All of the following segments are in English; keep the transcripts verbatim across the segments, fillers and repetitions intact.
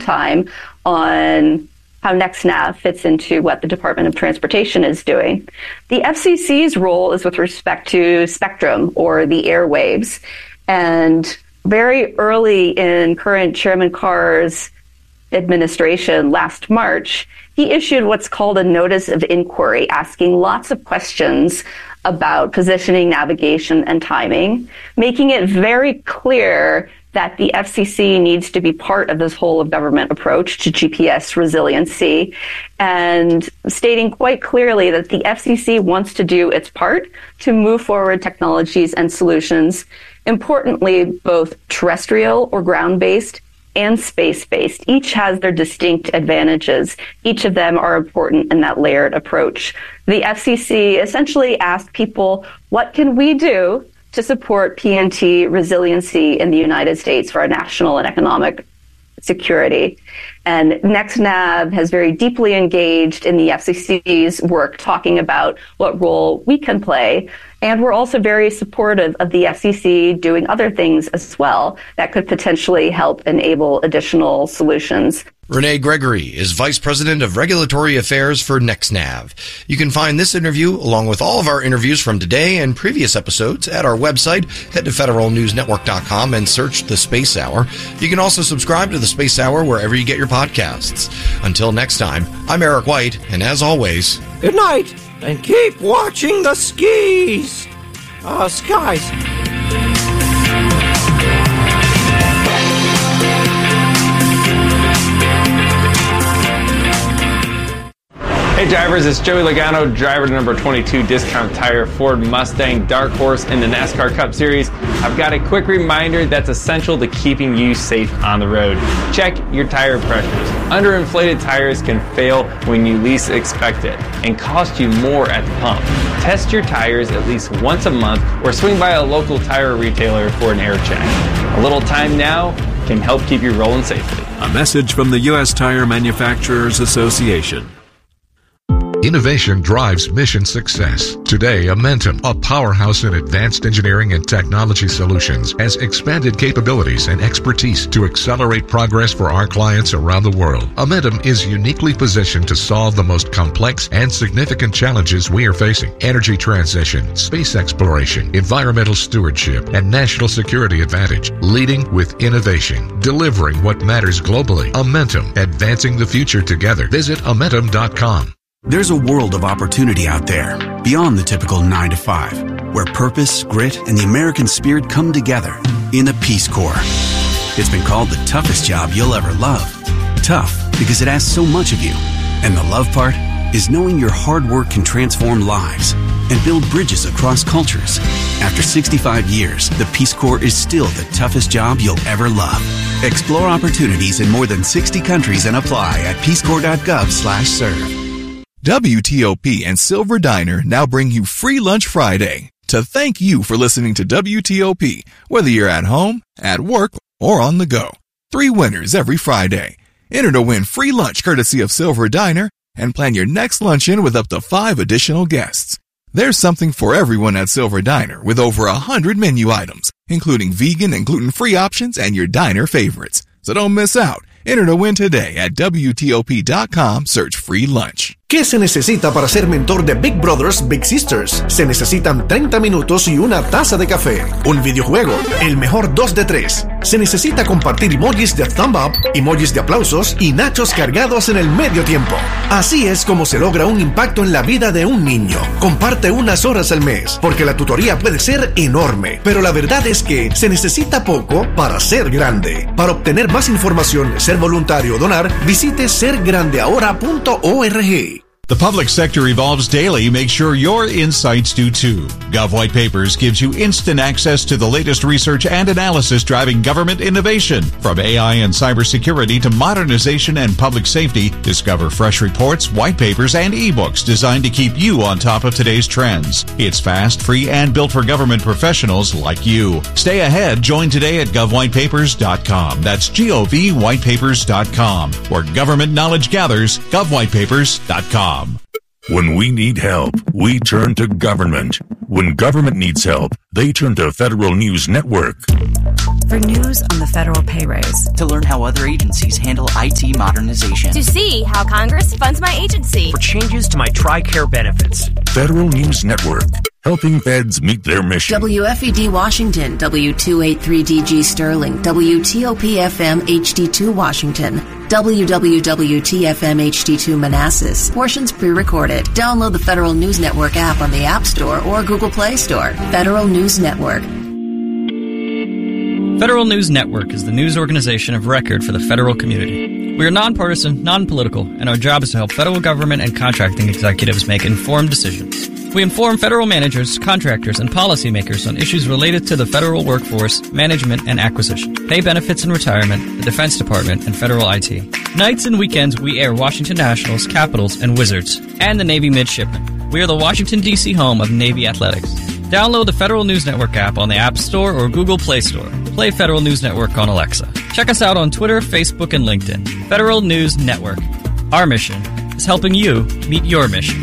time on how NextNav fits into what the Department of Transportation is doing. The F C C's role is with respect to spectrum, or the airwaves. And very early in current Chairman Carr's administration last March, he issued what's called a notice of inquiry, asking lots of questions about positioning, navigation, and timing, making it very clear that the F C C needs to be part of this whole of government approach to G P S resiliency, and stating quite clearly that the F C C wants to do its part to move forward technologies and solutions, importantly, both terrestrial or ground-based and space-based. Each has their distinct advantages. Each of them are important in that layered approach. The F C C essentially asked people, what can we do to support P N T resiliency in the United States for our national and economic security? And NextNav has very deeply engaged in the F C C's work, talking about what role we can play. And we're also very supportive of the F C C doing other things as well that could potentially help enable additional solutions. Renee Gregory is Vice President of Regulatory Affairs for NextNav. You can find this interview, along with all of our interviews from today and previous episodes, at our website. Head to federal news network dot com and search The Space Hour. You can also subscribe to The Space Hour wherever you get your podcasts. Until next time, I'm Eric White, and as always, good night, and keep watching the skis, uh, skies. Hey drivers, it's Joey Logano, driver number twenty-two Discount Tire Ford Mustang Dark Horse in the NASCAR Cup Series. I've got a quick reminder that's essential to keeping you safe on the road. Check your tire pressures. Underinflated tires can fail when you least expect it and cost you more at the pump. Test your tires at least once a month or swing by a local tire retailer for an air check. A little time now can help keep you rolling safely. A message from the U S Tire Manufacturers Association. Innovation drives mission success. Today, Amentum, a powerhouse in advanced engineering and technology solutions, has expanded capabilities and expertise to accelerate progress for our clients around the world. Amentum is uniquely positioned to solve the most complex and significant challenges we are facing: energy transition, space exploration, environmental stewardship, and national security advantage. Leading with innovation, delivering what matters globally. Amentum, advancing the future together. Visit amentum dot com. There's a world of opportunity out there, beyond the typical nine to five, where purpose, grit, and the American spirit come together in the Peace Corps. It's been called the toughest job you'll ever love. Tough because it asks so much of you. And the love part is knowing your hard work can transform lives and build bridges across cultures. After sixty-five years, the Peace Corps is still the toughest job you'll ever love. Explore opportunities in more than sixty countries and apply at peace corps dot gov slash serve. W T O P and Silver Diner now bring you Free Lunch Friday to thank you for listening to W T O P, whether you're at home, at work, or on the go. Three winners every Friday. Enter to win free lunch courtesy of Silver Diner and plan your next luncheon with up to five additional guests. There's something for everyone at Silver Diner with over a hundred menu items, including vegan and gluten-free options and your diner favorites. So don't miss out. Enter to win today at W T O P dot com. Search free lunch. ¿Qué se necesita para ser mentor de Big Brothers Big Sisters? Se necesitan treinta minutos y una taza de café, un videojuego, el mejor dos de tres. Se necesita compartir emojis de thumb up, emojis de aplausos y nachos cargados en el medio tiempo. Así es como se logra un impacto en la vida de un niño. Comparte unas horas al mes, porque la tutoría puede ser enorme, pero la verdad es que se necesita poco para ser grande. Para obtener más información, ser voluntario o donar, visite ser grande ahora punto org. The public sector evolves daily. Make sure your insights do too. Gov White Papers gives you instant access to the latest research and analysis driving government innovation. From A I and cybersecurity to modernization and public safety, discover fresh reports, white papers, and ebooks designed to keep you on top of today's trends. It's fast, free, and built for government professionals like you. Stay ahead. Join today at gov white papers dot com. That's G O V white papers dot com. Where government knowledge gathers, gov white papers dot com. When we need help, we turn to government. When government needs help, they turn to Federal News Network. For news on the federal pay raise. To learn how other agencies handle I T modernization. To see how Congress funds my agency. For changes to my TRICARE benefits. Federal News Network, helping feds meet their mission. W F E D Washington, W two eighty-three D G Sterling, W T O P F M H D two Washington, W W W T F M H D two Manassas. Portions pre-recorded. Download the Federal News Network app on the App Store or Google Play Store. Federal News Network. Federal News Network is the news organization of record for the federal community. We are nonpartisan, non-political, and our job is to help federal government and contracting executives make informed decisions. We inform federal managers, contractors, and policymakers on issues related to the federal workforce, management, and acquisition, pay benefits and retirement, the Defense Department, and federal I T. Nights and weekends, we air Washington Nationals, Capitals, and Wizards, and the Navy Midshipmen. We are the Washington, D C home of Navy Athletics. Download the Federal News Network app on the App Store or Google Play Store. Play Federal News Network on Alexa. Check us out on Twitter, Facebook, and LinkedIn. Federal News Network. Our mission is helping you meet your mission.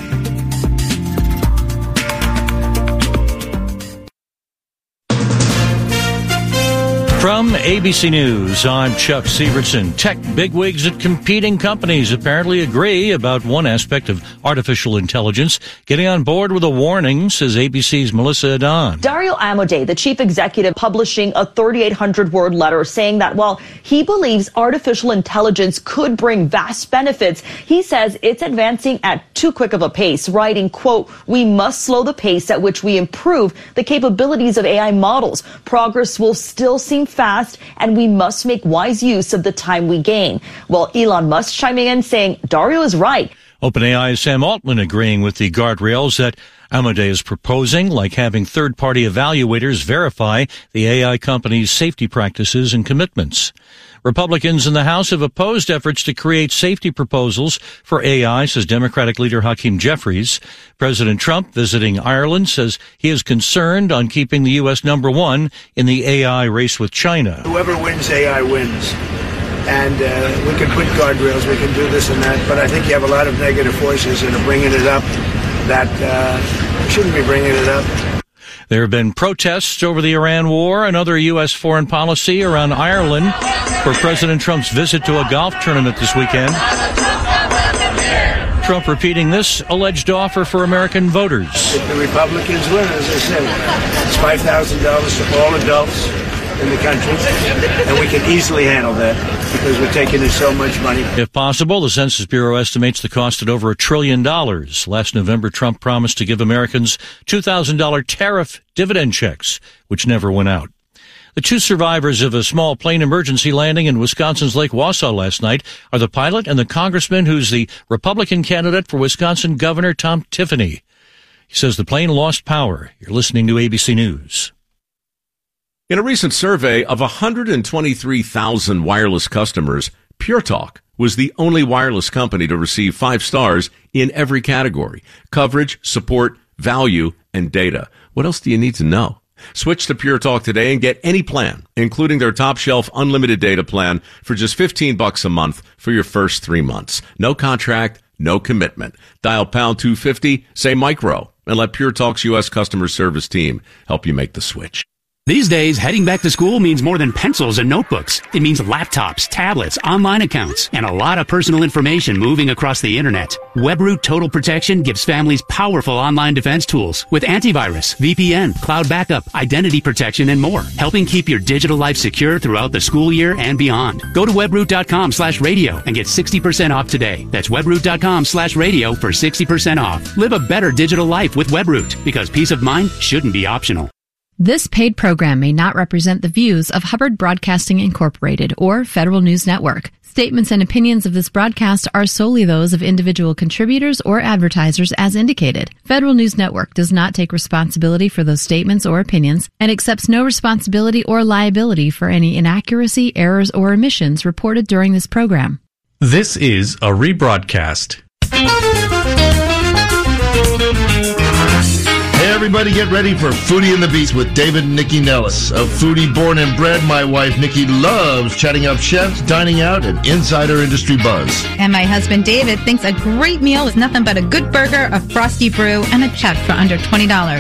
From A B C News, I'm Chuck Severson. Tech bigwigs at competing companies apparently agree about one aspect of artificial intelligence. Getting on board with a warning, says A B C's Melissa Adon. Dario Amodei, the chief executive, publishing a thirty-eight hundred word letter saying that while he believes artificial intelligence could bring vast benefits, he says it's advancing at too quick of a pace, writing, quote, "We must slow the pace at which we improve the capabilities of A I models. Progress will still seem fast, and we must make wise use of the time we gain." Well, Elon Musk chiming in saying Dario is right. OpenAI's Sam Altman agreeing with the guardrails that Amodei is proposing, like having third-party evaluators verify the A I company's safety practices and commitments. Republicans in the House have opposed efforts to create safety proposals for A I, says Democratic leader Hakeem Jeffries. President Trump, visiting Ireland, says he is concerned on keeping the U S number one in the A I race with China. Whoever wins A I wins. And uh, we can put guardrails, we can do this and that, but I think you have a lot of negative forces that are bringing it up that uh, shouldn't be bringing it up. There have been protests over the Iran war and other U S foreign policy around Ireland for President Trump's visit to a golf tournament this weekend. Trump repeating this alleged offer for American voters. If the Republicans win, as I said, it's five thousand dollars to all adults in the country, and we can easily handle that because we're taking in so much money. If possible, the Census Bureau estimates the cost at over a trillion dollars. Last November, Trump promised to give Americans two thousand dollars tariff dividend checks, which never went out. The two survivors of a small plane emergency landing in Wisconsin's Lake Wausau last night are the pilot and the congressman who's the Republican candidate for Wisconsin Governor Tom Tiffany. He says the plane lost power. You're listening to A B C News. In a recent survey of one hundred twenty-three thousand wireless customers, Pure Talk was the only wireless company to receive five stars in every category: coverage, support, value, and data. What else do you need to know? Switch to Pure Talk today and get any plan, including their top shelf unlimited data plan for just fifteen bucks a month for your first three months. No contract, no commitment. Dial pound two fifty, say micro, and let Pure Talk's U S customer service team help you make the switch. These days, heading back to school means more than pencils and notebooks. It means laptops, tablets, online accounts, and a lot of personal information moving across the internet. WebRoot Total Protection gives families powerful online defense tools with antivirus, V P N, cloud backup, identity protection, and more, helping keep your digital life secure throughout the school year and beyond. Go to webroot.com slash radio and get sixty percent off today. That's webroot.com slash radio for sixty percent off. Live a better digital life with WebRoot, because peace of mind shouldn't be optional. This paid program may not represent the views of Hubbard Broadcasting Incorporated or Federal News Network. Statements and opinions of this broadcast are solely those of individual contributors or advertisers as indicated. Federal News Network does not take responsibility for those statements or opinions and accepts no responsibility or liability for any inaccuracy, errors, or omissions reported during this program. This is a rebroadcast. Hey everybody, get ready for Foodie and the Beast with David and Nikki Nellis. A foodie born and bred, my wife Nikki loves chatting up chefs, dining out, and insider industry buzz. And my husband David thinks a great meal is nothing but a good burger, a frosty brew, and a check for under twenty dollars.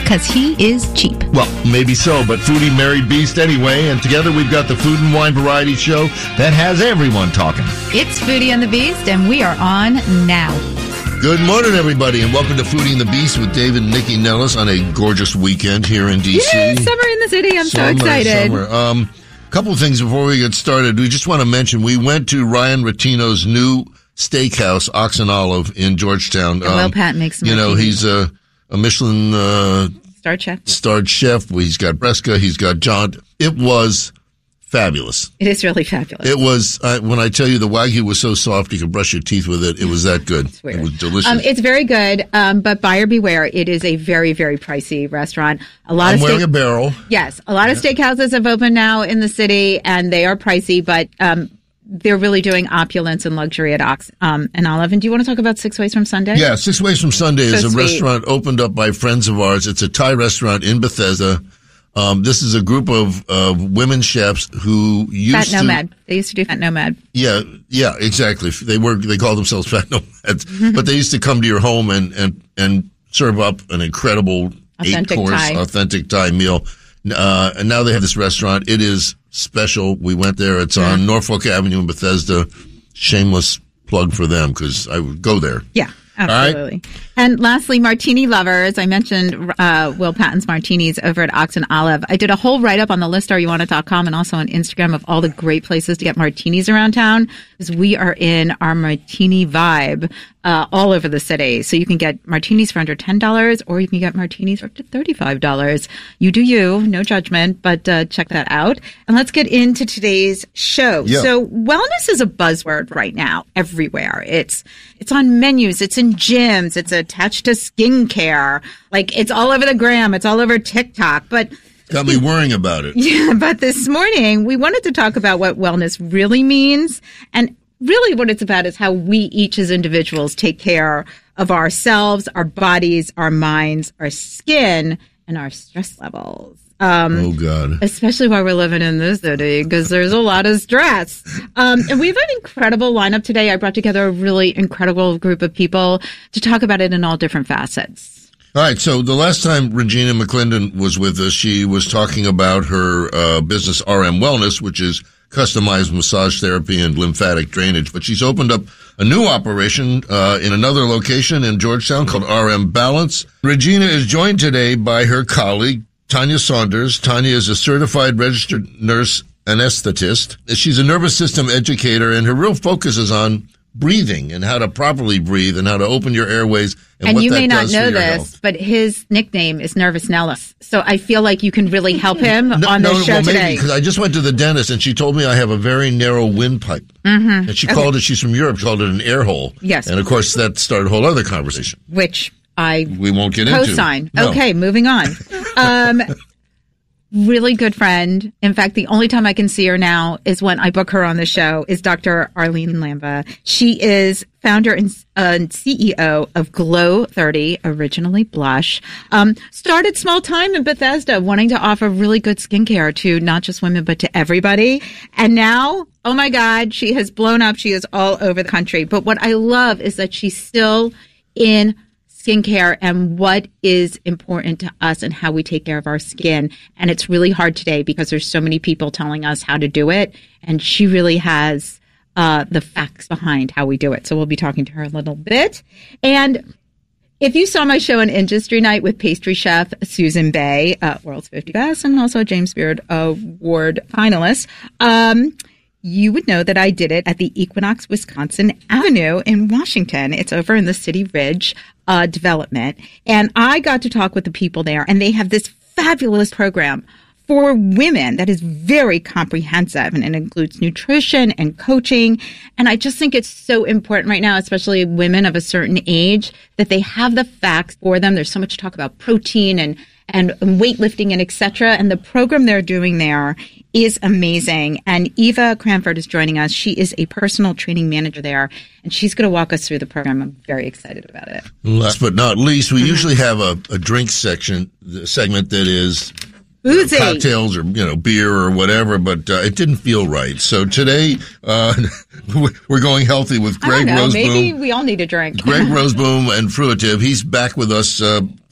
because he is cheap. Well, maybe so, but Foodie married Beast anyway, and together we've got the Food and Wine Variety Show that has everyone talking. It's Foodie and the Beast, and we are on now. Good morning, everybody, and welcome to Foodie and the Beast with David and Nikki Nellis on a gorgeous weekend here in D C. Yay, summer in the city. I'm summer, so excited. Summer. Um, a couple of things before we get started. We just want to mention we went to Ryan Rotino's new steakhouse, Ox and Olive, in Georgetown. Um, Will Pat makes some You know, martinis. he's a, a Michelin uh, starred chef. Starred chef. He's got Bresca. He's got John. It was fabulous. It is really fabulous. It was, uh, when I tell you the Wagyu was so soft you could brush your teeth with it, it was that good. It was delicious. Um, it's very good, um, but buyer beware. It is a very, very pricey restaurant. A lot I'm of wearing steak- a barrel. Yes, a lot of steakhouses have opened now in the city, and they are pricey, but um, they're really doing opulence and luxury at Ox um, and Olive. And do you want to talk about Six Ways from Sunday? Yeah, Six Ways from Sunday So is a sweet. restaurant opened up by friends of ours. It's a Thai restaurant in Bethesda. Um, this is a group of uh, women chefs who used Fat to... Nomad. They used to do Fat Nomad. Yeah, yeah, exactly. They were they called themselves Fat Nomads, Mm-hmm. but they used to come to your home and and and serve up an incredible Authentic eight course Thai. authentic Thai meal. Uh, and now they have this restaurant. It is special. We went there. It's Mm-hmm. on Norfolk Avenue in Bethesda. Shameless plug for them because I would go there. Yeah. All right? Absolutely. And lastly, Martini Lovers. I mentioned uh, Will Patton's Martinis over at Ox and Olive. I did a whole write-up on the list are you want it dot com and also on Instagram of all the great places to get martinis around town because we are in our martini vibe uh, all over the city. So you can get martinis for under ten dollars or you can get martinis for up to thirty-five dollars. You do you, no judgment, but uh, check that out. And let's get into today's show. Yeah. So wellness is a buzzword right now everywhere. It's it's on menus, it's in gyms, it's attached to skincare. Like it's all over the gram, it's all over TikTok. But Got me worrying about it. yeah, but this morning we wanted to talk about what wellness really means. And really what it's about is how we each as individuals take care of ourselves, our bodies, our minds, our skin, and our stress levels. Um, oh, God. Especially while we're living in this city, because there's a lot of stress. Um, and we have an incredible lineup today. I brought together a really incredible group of people to talk about it in all different facets. All right, so the last time Regina McClendon was with us, she was talking about her uh, business R M Wellness, which is customized massage therapy and lymphatic drainage. But she's opened up a new operation uh, in another location in Georgetown called R M Balance. Regina is joined today by her colleague, Tanya Saunders. Tanya is a certified registered nurse anesthetist. She's a nervous system educator, and her real focus is on breathing and how to properly breathe and how to open your airways and, And what you that may not does know for your this, health. but his nickname is Nervous Nellis. So I feel like you can really help him No, on no, this show well, maybe, today. because I just went to the dentist and she told me I have a very narrow windpipe. Mm-hmm. And she Okay. called it, she's from Europe, she called it an air hole. Yes. And of course that started a whole other conversation. Which I We won't get into. co-sign. No. Okay, moving on. Um, really good friend. In fact, the only time I can see her now is when I book her on the show is Doctor Arlene Lamba. She is founder and uh, C E O of Glow thirty, originally Blush. Um, started small time in Bethesda, wanting to offer really good skincare to not just women, but to everybody. And now, oh my God, she has blown up. She is all over the country. But what I love is that she's still in skincare and what is important to us and how we take care of our skin. And it's really hard today because there's so many people telling us how to do it. And she really has uh, the facts behind how we do it. So we'll be talking to her a little bit. And if you saw my show on Industry Night with pastry chef Susan Bay, uh, World's fifty Best, and also a James Beard Award finalist, um, you would know that I did it at the Equinox Wisconsin Avenue in Washington. It's over in the City Ridge uh, development. And I got to talk with the people there, and they have this fabulous program for women that is very comprehensive, and it includes nutrition and coaching. And I just think it's so important right now, especially women of a certain age, that they have the facts for them. There's so much talk about protein and and weightlifting and et cetera. And the program they're doing there is amazing. And Eva Cranford is joining us. She is a personal training manager there, and she's going to walk us through the program. I'm very excited about it. Last but not least, we usually have a, a drink section the segment that is Boozy. you know, cocktails or you know beer or whatever, but uh, it didn't feel right. So today uh, we're going healthy with Greg I don't know, Roseboom. maybe we all need a drink. Greg Roseboom and Fruitive. He's back with us uh,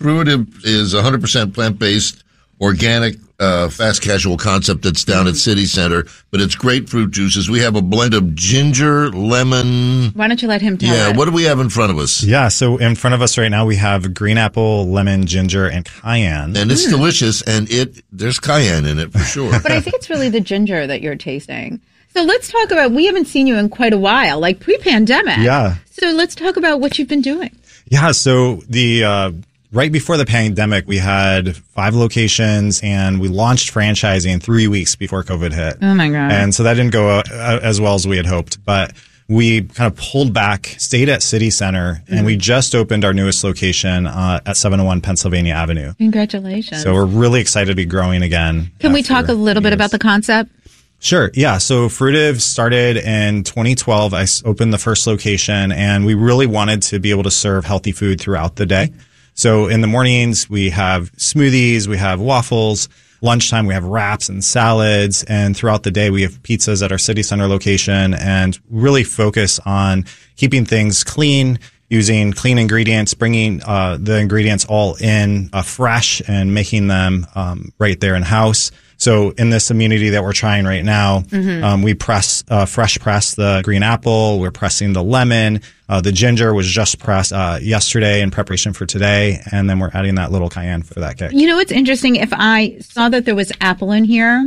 Fruitive is one hundred percent plant-based, organic, uh, fast casual concept that's down at City Center, but it's grapefruit juices. We have a blend of ginger, lemon. Why don't you let him tell Yeah, it? what do we have in front of us? Yeah, so in front of us right now we have green apple, lemon, ginger, and cayenne. And it's Mm. delicious, and it there's cayenne in it for sure. But I think it's really the ginger that you're tasting. So let's talk about, we haven't seen you in quite a while, like pre-pandemic. Yeah. So let's talk about what you've been doing. Yeah, so the uh, right before the pandemic, we had five locations, and we launched franchising three weeks before COVID hit. Oh, my God. And so that didn't go uh, as well as we had hoped. But we kind of pulled back, stayed at City Center, mm-hmm. and we just opened our newest location uh, at seven oh one Pennsylvania Avenue. Congratulations. So we're really excited to be growing again. Can we talk a little years. bit about the concept? Sure. Yeah. So Fruitive started in twenty twelve. I opened the first location, and we really wanted to be able to serve healthy food throughout the day. So in the mornings, we have smoothies, we have waffles. Lunchtime, we have wraps and salads. And throughout the day, we have pizzas at our City Center location, and really focus on keeping things clean, using clean ingredients, bringing uh, the ingredients all in uh, fresh and making them um, right there in house. So in this immunity that we're trying right now, mm-hmm. um, we press, uh, fresh press the green apple. We're pressing the lemon. Uh, the ginger was just pressed uh, yesterday in preparation for today. And then we're adding that little cayenne for that kick. You know, it's interesting. If I saw that there was apple in here,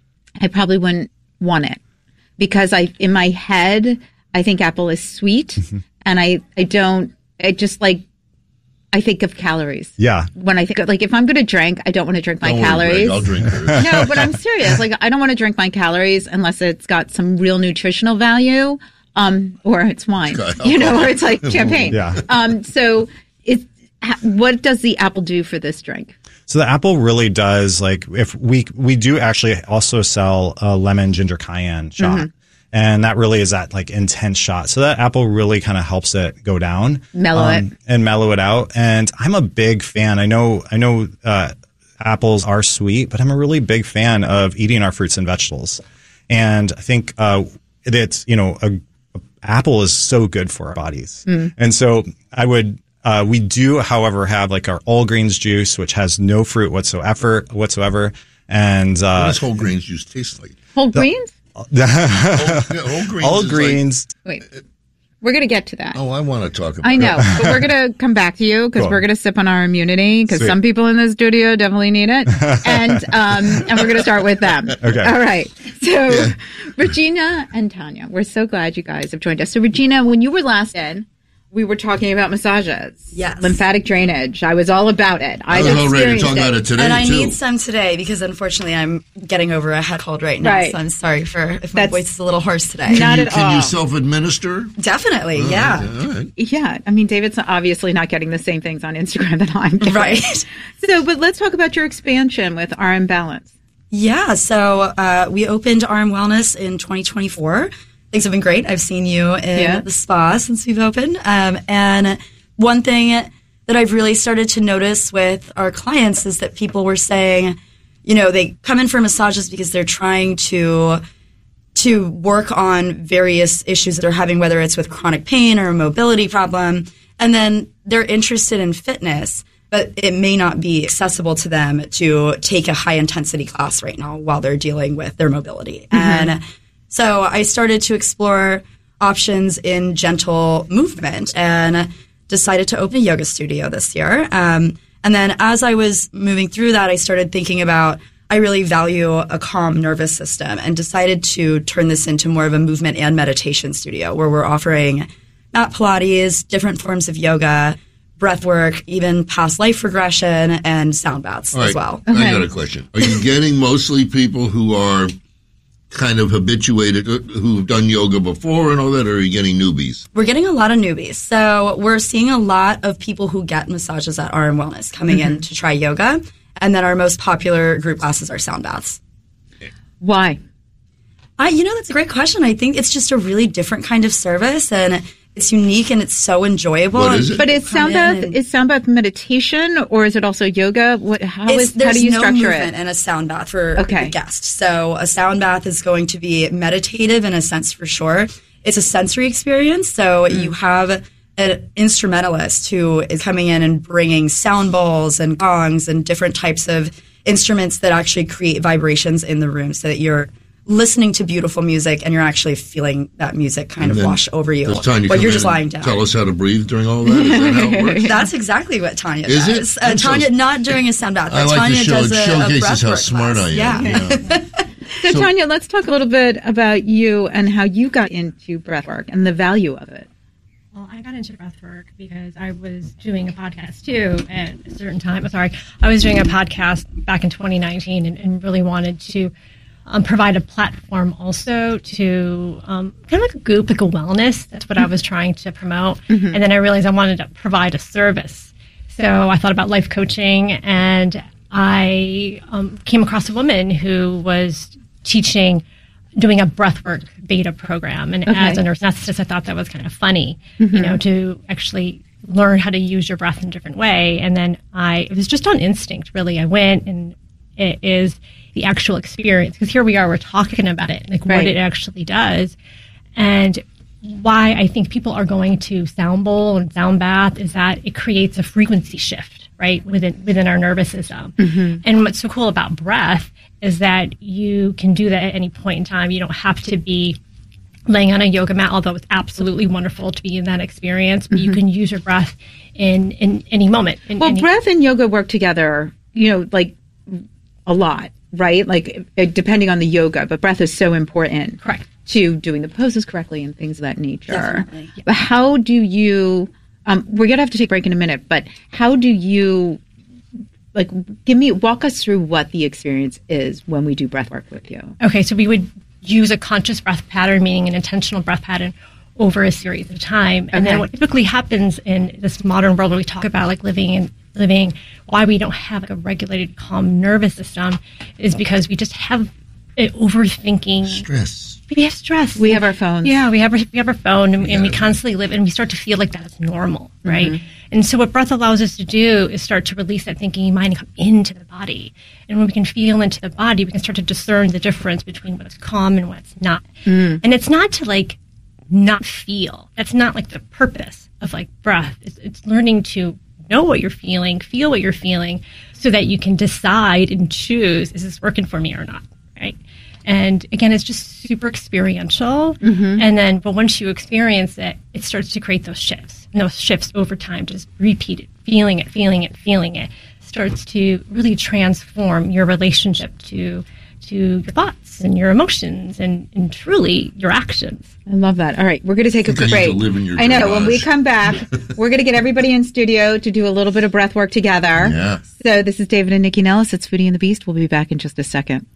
I probably wouldn't want it, because I, in my head, I think apple is sweet, mm-hmm. and I, I don't, I just like, I think of calories. Yeah. When I think of, like, if I'm going to drink, I don't want to drink my don't calories. Worry, I'll drink hers. No, but I'm serious. Like, I don't want to drink my calories unless it's got some real nutritional value, um, or it's wine, you know, or it's like champagne. Yeah. Um, so it's, what does the apple do for this drink? So the apple really does, like, if we, we do actually also sell a lemon ginger cayenne shot. Mm-hmm. And that really is that like intense shot. So that apple really kind of helps it go down. Mellow um, it. And mellow it out. And I'm a big fan. I know, I know, uh, apples are sweet, but I'm a really big fan of eating our fruits and vegetables. And I think, uh, it's, you know, a, a apple is so good for our bodies. Mm. And so I would, uh, we do, however, have like our all greens juice, which has no fruit whatsoever, whatsoever. And, uh, what does whole greens juice taste like? Whole the, greens? All, all greens. All greens. Like, wait, we're going to get to that. Oh, I want to talk about I know, but we're going to come back to you because cool. we're going to sip on our immunity because some people in the studio definitely need it. And um, and we're going to start with them. Okay. All right. So, yeah. Regina and Tanya, we're so glad you guys have joined us. So, Regina, when you were last in, we were talking about massages. Yes. Lymphatic drainage. I was all about it. I was all ready to talk about it today, and I too. need some today because, unfortunately, I'm getting over a head cold right now. Right. So I'm sorry for if my That's voice is a little hoarse today. Not you, at can all. Can you self-administer? Definitely, oh, yeah. Okay, all right. Yeah. I mean, David's obviously not getting the same things on Instagram that I'm getting. Right. So, but let's talk about your expansion with R M Balance. Yeah. So uh, we opened R M Wellness in twenty twenty-four. Things have been great. I've seen you in yeah. the spa since we've opened. Um, and one thing that I've really started to notice with our clients is that people were saying, you know, they come in for massages because they're trying to to work on various issues that they're having, whether it's with chronic pain or a mobility problem. And then they're interested in fitness, but it may not be accessible to them to take a high intensity class right now while they're dealing with their mobility. Mm-hmm. And so I started to explore options in gentle movement and decided to open a yoga studio this year. Um, and then as I was moving through that, I started thinking about, I really value a calm nervous system and decided to turn this into more of a movement and meditation studio where we're offering mat Pilates, different forms of yoga, breath work, even past life regression, and sound baths All right, as well. I got a question. Are you getting mostly people who are kind of habituated, who've done yoga before and all that, or are you getting newbies? We're getting a lot of newbies. So we're seeing a lot of people who get massages at R M Wellness coming mm-hmm. in to try yoga. And then our most popular group classes are sound baths. Why? I, you know, that's a great question. I think it's just a really different kind of service, and it's unique and it's so enjoyable. What is it? But is sound bath is sound bath meditation, or is it also yoga? What? How is? How do you no structure movement it? in a sound bath for okay. the guest. So a sound bath is going to be meditative in a sense for sure. It's a sensory experience. So mm. you have an instrumentalist who is coming in and bringing sound bowls and gongs and different types of instruments that actually create vibrations in the room so that you're listening to beautiful music and you're actually feeling that music kind And of then wash over you. does Tanya But come you're in just and lying down. Tell us how to breathe during all of that? Is that how it works? That's exactly what Tanya Is it? does. Uh, I'm so- Tanya, not during a sound bath, I but like Tanya to show, does it a, a showcases how breathwork smart class. I am. Yeah. Yeah. So, So- Tanya, let's talk a little bit about you and how you got into breathwork and the value of it. Well, I got into breathwork because I was doing a podcast too at a certain time. Sorry, I was doing a podcast back in twenty nineteen and, and really wanted to um, provide a platform also to um, kind of like a goop, like a wellness. That's what I was trying to promote. Mhm. And then I realized I wanted to provide a service. So I thought about life coaching, and I um, came across a woman who was teaching, doing a breathwork beta program. And Okay. as a nurse anesthetist, I thought that was kind of funny, Mhm. you know, to actually learn how to use your breath in a different way. And then I, it was just on instinct, really. I went, and it is the actual experience. Because here we are, we're talking about it, like Right. what it actually does. And why I think people are going to sound bowl and sound bath is that it creates a frequency shift, right, within within our nervous system. Mhm. And what's so cool about breath is that you can do that at any point in time. You don't have to be laying on a yoga mat, although it's absolutely wonderful to be in that experience. But you Mhm. can use your breath in, in any moment. In Well, any- breath and yoga work together, you know, like a lot, right? Like uh, depending on the yoga, but breath is so important. Correct. To doing the poses correctly and things of that nature. Definitely, yeah. But how do you, um, we're going to have to take a break in a minute, but how do you, like, give me, walk us through what the experience is when we do breath work with you. Okay, so we would use a conscious breath pattern, meaning an intentional breath pattern, over a series of time. And Okay. then what typically happens in this modern world where we talk about like living and living, why we don't have like a regulated, calm nervous system is because we just have an overthinking stress. We have stress. We have our phones. Yeah, we have our, we have our phone, and, and we constantly live, and we start to feel like that's normal, right? Mhm. And so what breath allows us to do is start to release that thinking mind and come into the body. And when we can feel into the body, we can start to discern the difference between what's calm and what's not. Mm. And it's not to like not feel. That's not like the purpose of like breath. It's, it's learning to know what you're feeling, feel what you're feeling, so that you can decide and choose, is this working for me or not, right? And again, it's just super experiential. Mhm. And then, but once you experience it, it starts to create those shifts. And those shifts over time, just repeat it, feeling it, feeling it, feeling it, starts to really transform your relationship to to your thoughts and your emotions and, and truly your actions. I love that. All right, we're going to take a I think quick I need break. to live in your I know. garage. When we come back, we're going to get everybody in studio to do a little bit of breath work together. Yeah. So this is David and Nikki Nellis. It's Foodie and the Beast. We'll be back in just a second.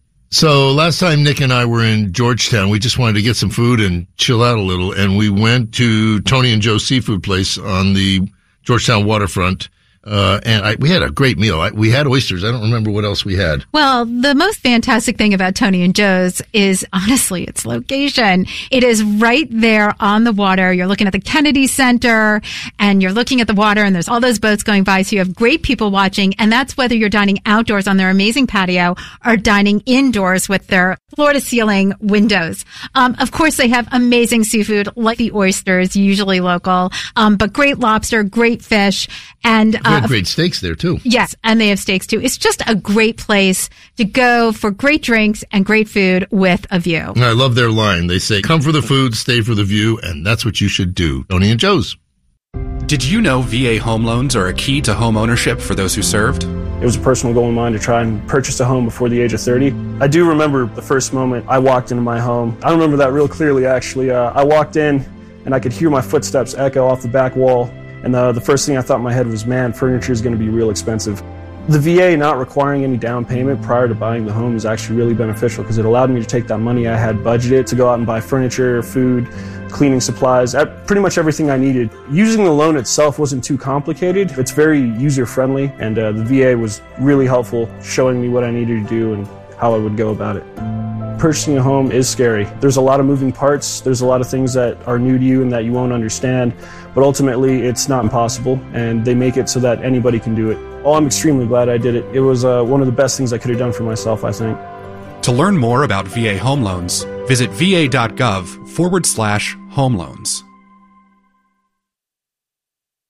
So last time Nick and I were in Georgetown, we just wanted to get some food and chill out a little, and we went to Tony and Joe's seafood place on the Georgetown waterfront. Uh, and I, we had a great meal. I, we had oysters. I don't remember what else we had. Well, the most fantastic thing about Tony and Joe's is honestly its location. It is right there on the water. You're looking at the Kennedy Center and you're looking at the water and there's all those boats going by. So you have great people watching. And that's whether you're dining outdoors on their amazing patio or dining indoors with their floor to ceiling windows. Um, of course, they have amazing seafood like the oysters, usually local, um, but great lobster, great fish, and We had uh, great steaks there too. yes, and they have steaks too. It's just a great place to go for great drinks and great food with a view. And I love their line. They say, come for the food, stay for the view, and that's what you should do. Tony and Joe's. Did you know V A home loans are a key to home ownership for those who served? It was a personal goal of mine to try and purchase a home before the age of thirty. I do remember the first moment I walked into my home. I remember that real clearly, actually. Uh, I walked in, and I could hear my footsteps echo off the back wall. And the, the first thing I thought in my head was, man, furniture is going to be real expensive. The V A not requiring any down payment prior to buying the home is actually really beneficial because it allowed me to take that money I had budgeted to go out and buy furniture, food, cleaning supplies, pretty much everything I needed. Using the loan itself wasn't too complicated. It's very user-friendly, and uh, the V A was really helpful, showing me what I needed to do and how I would go about it. Purchasing a home is scary. There's a lot of moving parts. There's a lot of things that are new to you and that you won't understand, but ultimately it's not impossible, and they make it so that anybody can do it. Oh, I'm extremely glad I did it. It was uh, one of the best things I could have done for myself, I think. To learn more about V A home loans, visit va.gov forward slash home loans.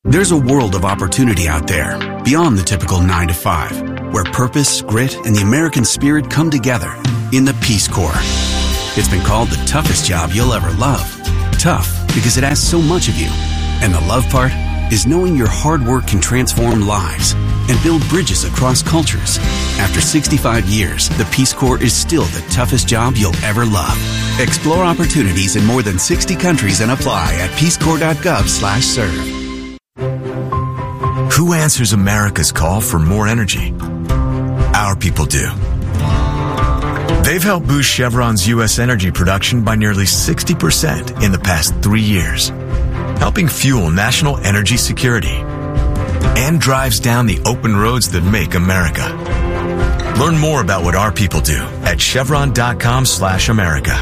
There's a world of opportunity out there, beyond the typical nine to five, where purpose, grit, and the American spirit come together in the Peace Corps. It's been called the toughest job you'll ever love. Tough because it asks so much of you. And the love part is knowing your hard work can transform lives and build bridges across cultures. After sixty-five years, the Peace Corps is still the toughest job you'll ever love. Explore opportunities in more than sixty countries and apply at peacecorps.gov slash serve. Who answers America's call for more energy? Our people do. They've helped boost Chevron's U S energy production by nearly sixty percent in the past three years, helping fuel national energy security, and drives down the open roads that make America. Learn more about what our people do at chevron.com slash America.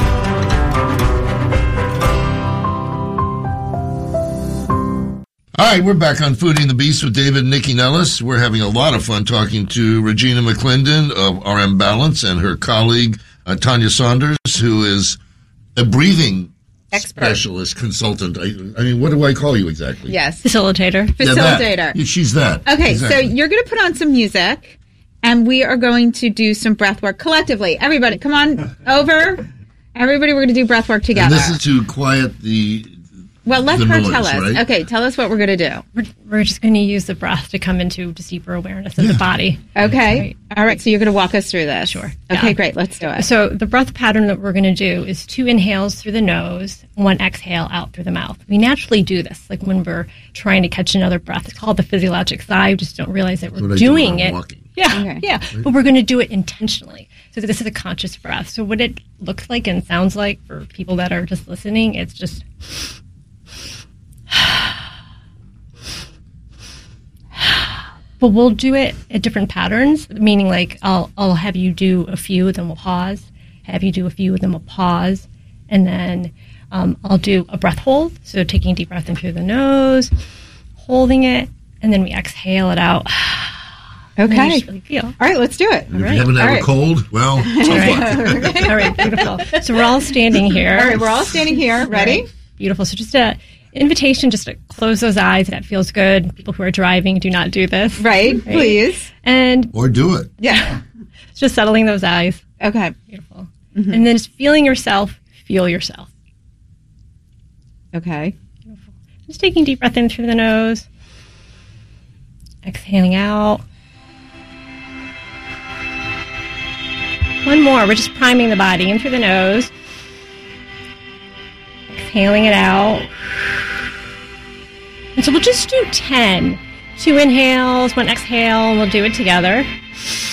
All right, we're back on Foodie and the Beast with David and Nikki Nellis. We're having a lot of fun talking to Regina McClendon of R M Balance and her colleague, uh, Tanya Saunders, who is a breathing expert, specialist, consultant. I, I mean, what do I call you exactly? Yes. Facilitator. Facilitator. Yeah, yeah, she's that. Okay, exactly. So you're going to put on some music, and we are going to do some breath work collectively. Everybody, come on over. Everybody, we're going to do breath work together. And this is to quiet the... Well, let the her noise, tell us. right? Okay, tell us what we're going to do. We're, we're just going to use the breath to come into just deeper awareness of yeah. the body. Okay. Right. All right. So you're going to walk us through this. Sure. Okay, yeah. great. Let's do it. So the breath pattern that we're going to do is two inhales through the nose, one exhale out through the mouth. We naturally do this, like when we're trying to catch another breath. It's called the physiologic sigh. We just don't realize that we're doing do it. Walking. Yeah, okay. yeah. Right. But we're going to do it intentionally. So this is a conscious breath. So what it looks like and sounds like for people that are just listening, it's just... But we'll do it at different patterns, meaning like I'll I'll have you do a few, then we'll pause, have you do a few, then we'll pause, and then um, I'll do a breath hold, so taking a deep breath in through the nose, holding it, and then we exhale it out. Okay. Really feel. All right, let's do it. If you haven't had a cold, well, all right. All right, beautiful. So we're all standing here. All right, we're all standing here. Ready? Right. Beautiful. So just a invitation just to close those eyes. That feels good. People who are driving, do not do this. Right, right? Please. And or do it. Yeah. Just settling those eyes. Okay. Beautiful. Mm-hmm. And then just feeling yourself, feel yourself. Okay. Beautiful. Just taking a deep breath in through the nose. Exhaling out. One more. We're just priming the body in through the nose. Exhaling it out. And so we'll just do ten. Two inhales, one exhale, and we'll do it together.